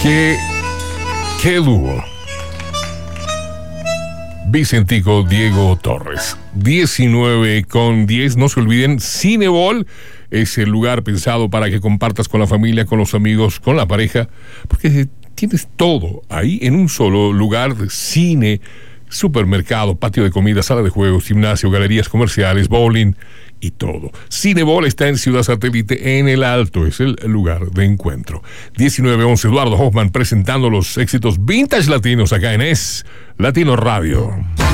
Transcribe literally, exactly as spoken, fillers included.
Qué, qué dúo. Vicentico, Diego Torres. diecinueve con diez. No se olviden, Cinebol es el lugar pensado para que compartas con la familia, con los amigos, con la pareja, porque tienes todo ahí en un solo lugar: de cine, supermercado, patio de comida, sala de juegos, gimnasio, galerías comerciales, bowling y todo. Cinebol está en Ciudad Satélite, en El Alto, es el lugar de encuentro. diecinueve once, Eduardo Hoffman presentando los éxitos vintage latinos acá en Es Latino Radio.